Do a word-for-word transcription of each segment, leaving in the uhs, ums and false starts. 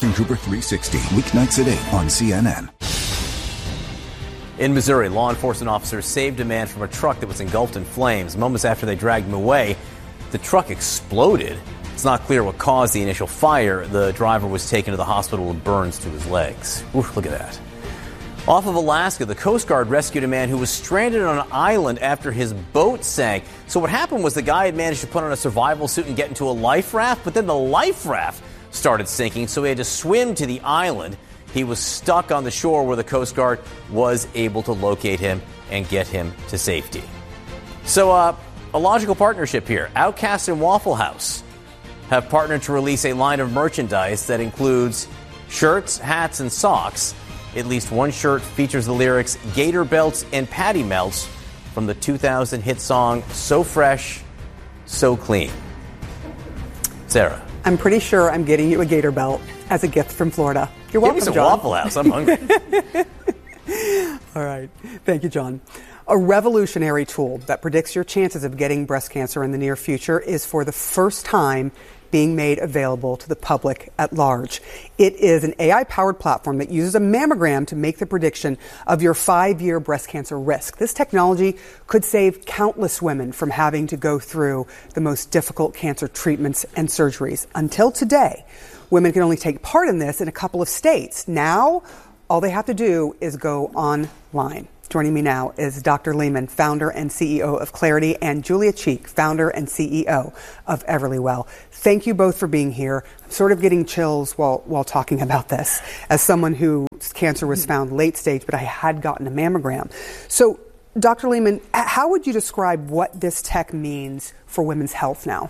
Anderson Cooper three sixty, weeknights at eight on C N N. In Missouri, law enforcement officers saved a man from a truck that was engulfed in flames. Moments after they dragged him away, the truck exploded. It's not clear what caused the initial fire. The driver was taken to the hospital with burns to his legs. Oof, look at that. Off of Alaska, the Coast Guard rescued a man who was stranded on an island after his boat sank. So what happened was the guy had managed to put on a survival suit and get into a life raft, but then the life raft started sinking, so he had to swim to the island. He was stuck on the shore where the Coast Guard was able to locate him and get him to safety. So uh, a logical partnership here. Outcast and Waffle House have partnered to release a line of merchandise that includes shirts, hats, and socks. At least one shirt features the lyrics "Gator Belts and Patty Melts" from the two thousand hit song "So Fresh, So Clean." Sarah. I'm pretty sure I'm getting you a gator belt as a gift from Florida. You're welcome, Give me some John. Waffle House. I'm hungry. All right. Thank you, John. A revolutionary tool that predicts your chances of getting breast cancer in the near future is for the first time being made available to the public at large. It is an A I-powered platform that uses a mammogram to make the prediction of your five-year breast cancer risk. This technology could save countless women from having to go through the most difficult cancer treatments and surgeries. Until today, women can only take part in this in a couple of states. Now, all they have to do is go online. Joining me now is Doctor Lehman, founder and C E O of Clarity, and Julia Cheek, founder and C E O of Everlywell. Thank you both for being here. I'm sort of getting chills while while talking about this, as someone whose cancer was found late stage, but I had gotten a mammogram. So, Doctor Lehman, how would you describe what this tech means for women's health now?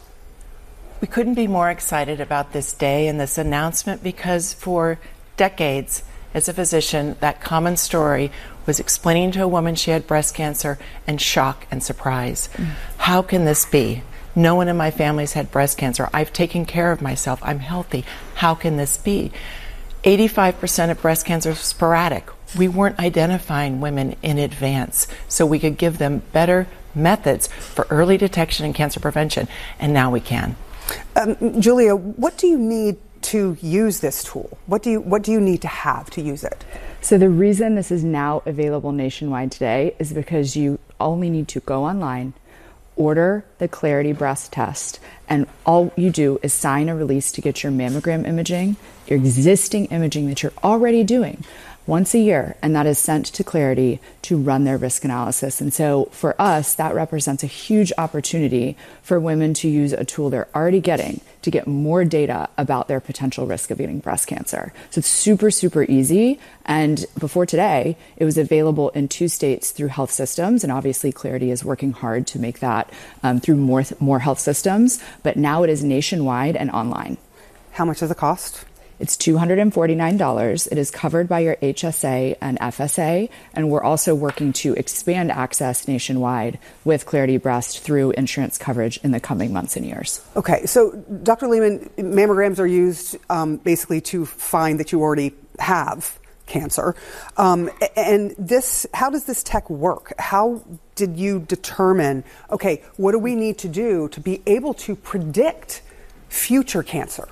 We couldn't be more excited about this day and this announcement because for decades, as a physician, that common story was explaining to a woman she had breast cancer and shock and surprise. Mm. How can this be? No one in my family's had breast cancer. I've taken care of myself. I'm healthy. How can this be? eighty-five percent of breast cancer is sporadic. We weren't identifying women in advance so we could give them better methods for early detection and cancer prevention, and now we can. Um, Julia, what do you need to use this tool? What do you what do you need to have to use it? So the reason this is now available nationwide today is because you only need to go online, order the Clarity breast test, and all you do is sign a release to get your mammogram imaging, your existing imaging that you're already doing once a year, and that is sent to Clarity to run their risk analysis. And so for us, that represents a huge opportunity for women to use a tool they're already getting to get more data about their potential risk of getting breast cancer. So it's super, super easy. And before today, it was available in two states through health systems. And obviously Clarity is working hard to make that um, through more, more health systems. But now it is nationwide and online. How much does it cost? It's two hundred forty-nine dollars. It is covered by your H S A and F S A, and we're also working to expand access nationwide with Clarity Breast through insurance coverage in the coming months and years. Okay, so Doctor Lehman, mammograms are used um, basically to find that you already have cancer. Um, and this, how does this tech work? How did you determine, okay, what do we need to do to be able to predict future cancer?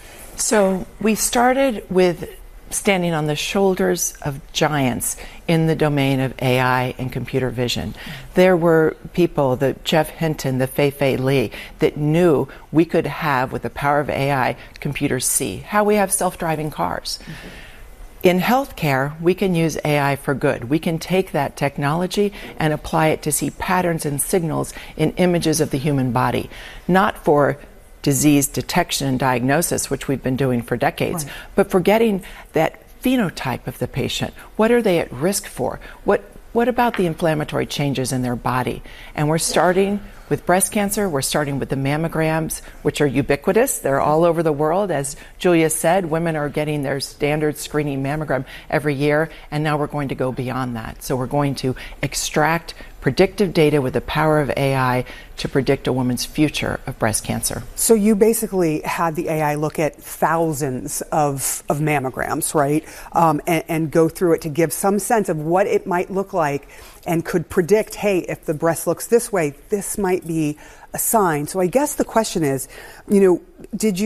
So we started with standing on the shoulders of giants in the domain of A I and computer vision. There were people, the Jeff Hinton, the Fei-Fei Li, that knew we could have, with the power of A I, computers see how we have self-driving cars. Mm-hmm. In healthcare, we can use A I for good. We can take that technology and apply it to see patterns and signals in images of the human body, not for disease detection and diagnosis, which we've been doing for decades, right, but for getting that phenotype of the patient. What are they at risk for? What what about the inflammatory changes in their body? And we're starting with breast cancer. We're starting with the mammograms, which are ubiquitous. They're all over the world. As Julia said, women are getting their standard screening mammogram every year, and now we're going to go beyond that. So we're going to extract predictive data with the power of A I to predict a woman's future of breast cancer. So you basically had the A I look at thousands of, of mammograms, right? Um, and, and go through it to give some sense of what it might look like and could predict, hey, if the breast looks this way, this might be a sign. So I guess the question is, you know, did you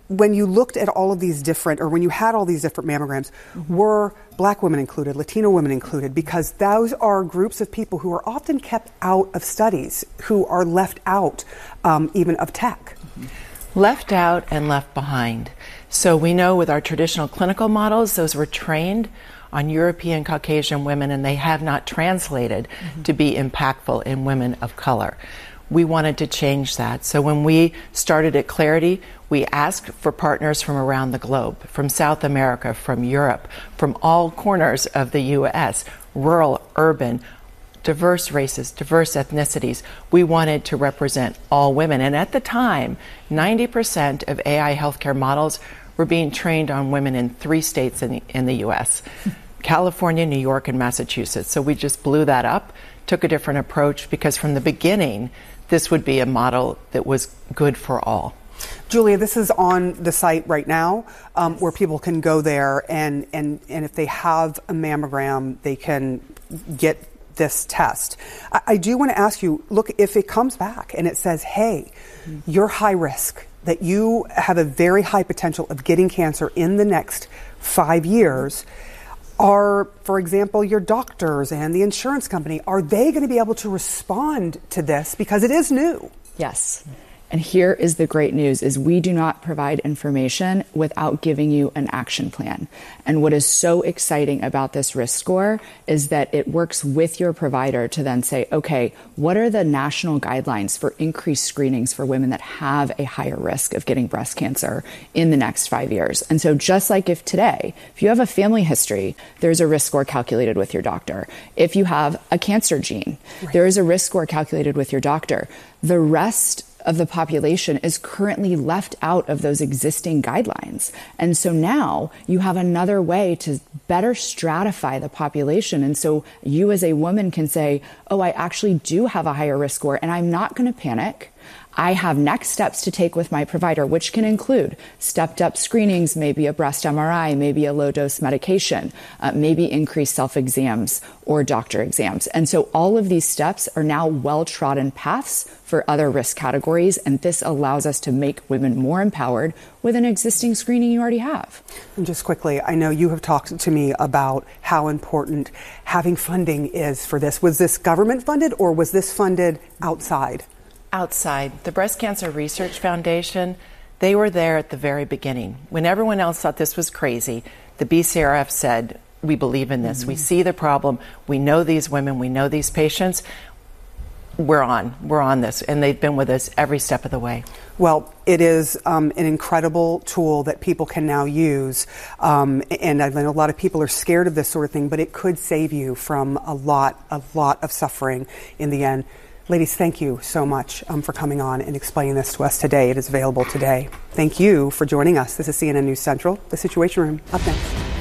when you looked at all of these different, or when you had all these different mammograms, mm-hmm. were Black women included, Latino women included? Because those are groups of people who are often kept out of studies, who are left out um, even of tech. Mm-hmm. Left out and left behind. So we know with our traditional clinical models, those were trained on European Caucasian women, and they have not translated mm-hmm. to be impactful in women of color. We wanted to change that. So when we started at Clarity, we asked for partners from around the globe, from South America, from Europe, from all corners of the U S, rural, urban, diverse races, diverse ethnicities. We wanted to represent all women. And at the time, ninety percent of A I healthcare models were being trained on women in three states in the, in the U S, California, New York, and Massachusetts. So we just blew that up, took a different approach, because from the beginning, this would be a model that was good for all. Julia, this is on the site right now, um, where people can go there, and, and, and if they have a mammogram, they can get this test. I, I do want to ask you, look, if it comes back and it says, hey, mm-hmm. you're high risk, that you have a very high potential of getting cancer in the next five years, are, for example, your doctors and the insurance company, are they going to be able to respond to this? Because it is new. Yes. And here is the great news, is we do not provide information without giving you an action plan. And what is so exciting about this risk score is that it works with your provider to then say, okay, what are the national guidelines for increased screenings for women that have a higher risk of getting breast cancer in the next five years? And so just like if today, if you have a family history, there's a risk score calculated with your doctor. If you have a cancer gene, right. there is a risk score calculated with your doctor. The rest of the population is currently left out of those existing guidelines. And so now you have another way to better stratify the population. And so you as a woman can say, oh, I actually do have a higher risk score, and I'm not going to panic. I have next steps to take with my provider, which can include stepped up screenings, maybe a breast M R I, maybe a low dose medication, uh, maybe increased self exams or doctor exams. And so all of these steps are now well trodden paths for other risk categories. And this allows us to make women more empowered with an existing screening you already have. And just quickly, I know you have talked to me about how important having funding is for this. Was this government funded, or was this funded outside? Outside. The Breast Cancer Research Foundation, they were there at the very beginning. When everyone else thought this was crazy, the B C R F said, we believe in this. Mm-hmm. We see the problem. We know these women. We know these patients. We're on. We're on this. And they've been with us every step of the way. Well, it is um, an incredible tool that people can now use. Um, and I know a lot of people are scared of this sort of thing, but it could save you from a lot, a lot of suffering in the end. Ladies, thank you so much um, for coming on and explaining this to us today. It is available today. Thank you for joining us. This is C N N News Central, The Situation Room. Up next.